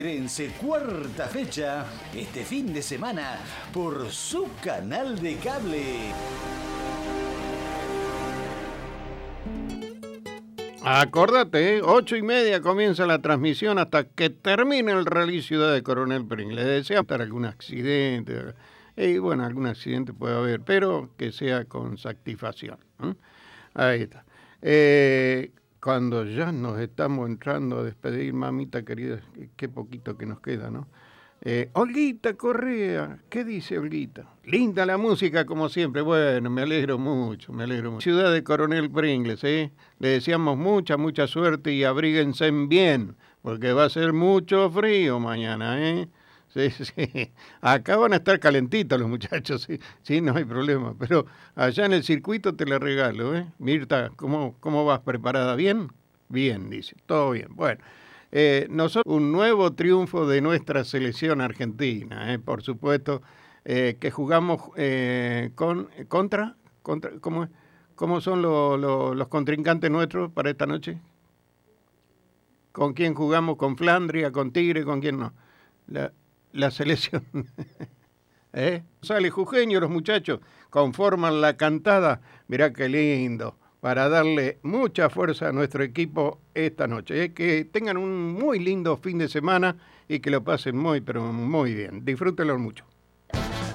Cuarta fecha, este fin de semana, por su canal de cable. Acordate, 8:30 comienza la transmisión hasta que termine el Rally Ciudad de Coronel Pringles. Le deseo estar algún accidente, y bueno, algún accidente puede haber, pero que sea con satisfacción. Ahí está. Cuando ya nos estamos entrando a despedir, mamita querida, qué poquito que nos queda, ¿no? Olguita Correa, ¿qué dice Olguita? Linda la música como siempre. Bueno, me alegro mucho. Ciudad de Coronel Pringles, ¿eh? Le deseamos mucha suerte y abríguense bien, porque va a ser mucho frío mañana, ¿eh? Sí. Acá van a estar calentitos los muchachos, sí, no hay problema. Pero allá en el circuito te la regalo, ¿eh? Mirta, ¿cómo vas? ¿Preparada? ¿Bien? Bien, dice, todo bien. Bueno. Nosotros, un nuevo triunfo de nuestra selección argentina, por supuesto, que jugamos contra ¿cómo son los contrincantes nuestros para esta noche? ¿Con quién jugamos? ¿Con Flandria, con Tigre, con quién no? La selección. Sale jujeño los muchachos, conforman la cantada, mirá qué lindo, para darle mucha fuerza a nuestro equipo esta noche. Que tengan un muy lindo fin de semana y que lo pasen muy, pero muy bien. Disfrútenlo mucho.